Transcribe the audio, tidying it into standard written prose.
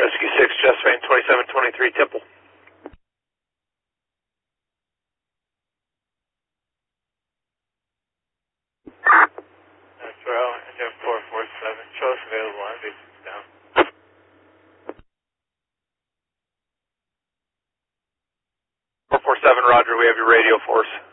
Rescue 6, Just Vane 2723, Tipple. Royal, engine 447, show us available on V6 down. 447, roger, we have your radio for us.